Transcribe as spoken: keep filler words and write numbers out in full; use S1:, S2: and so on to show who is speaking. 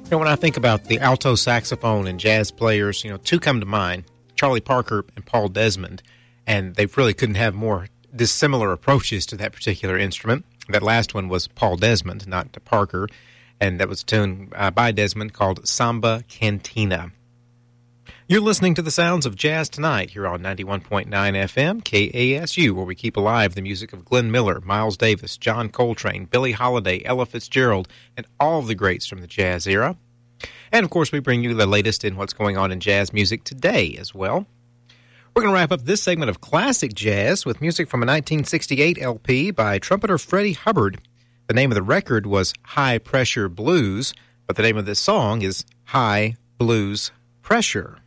S1: You know, when I think about the alto saxophone and jazz players, you know, two come to mind, Charlie Parker and Paul Desmond, and they really couldn't have more dissimilar approaches to that particular instrument. That last one was Paul Desmond, not Parker, and that was a tune uh, by Desmond called Samba Cantina. You're listening to the sounds of Jazz Tonight here on ninety-one point nine F M, K A S U, where we keep alive the music of Glenn Miller, Miles Davis, John Coltrane, Billie Holiday, Ella Fitzgerald, and all of the greats from the jazz era. And, of course, we bring you the latest in what's going on in jazz music today as well. We're going to wrap up this segment of classic jazz with music from a nineteen sixty-eight L P by trumpeter Freddie Hubbard. The name of the record was High Pressure Blues, but the name of this song is High Blues Pressure.